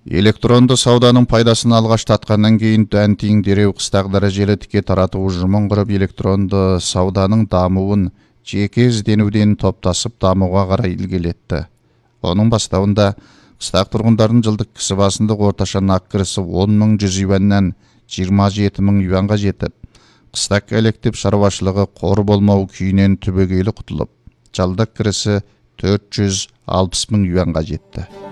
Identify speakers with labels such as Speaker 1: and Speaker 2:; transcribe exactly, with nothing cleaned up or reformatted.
Speaker 1: Электронды сауданың пайдасын алғаш татқаннан кейін Дантин дереу қыстақ дәрежелі тіке тарату ұжымын құрып, электронды сауданың дамуын жеке ізденуден топтасып дамуға қарай ілгерletті. Оның бастауында қыстақ тұрғындардың жылдық кісі басындық орташа нақ кірісі он мың жүз юаннан жиырма жеті мың юанға жетіп, қыстақ коллектив шаруашылығы қор болмау күйінен түбегейлі құтылып, жылдық кірісі төрт жүз алпыс мың юанға жетті.